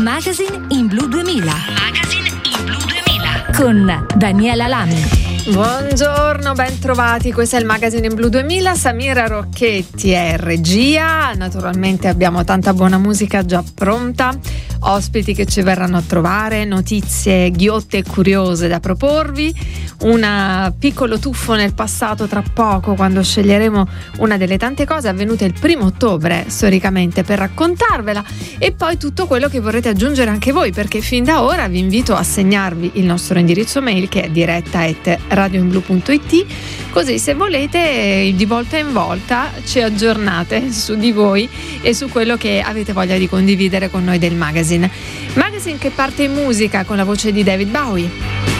Magazine in Blu 2000. Magazine in Blu 2000 con Daniela Lami. Buongiorno, ben trovati. Questo è il Magazine in Blu 2000. Samira Rocchetti è regia. Naturalmente abbiamo tanta buona musica già pronta, ospiti che ci verranno a trovare, notizie ghiotte e curiose da proporvi, un piccolo tuffo nel passato tra poco, quando sceglieremo una delle tante cose avvenute il 1° ottobre storicamente per raccontarvela, e poi tutto quello che vorrete aggiungere anche voi, perché fin da ora vi invito a segnarvi il nostro indirizzo mail, che è diretta@radioinblu.it, così se volete di volta in volta ci aggiornate su di voi e su quello che avete voglia di condividere con noi del magazine che parte in musica con la voce di David Bowie.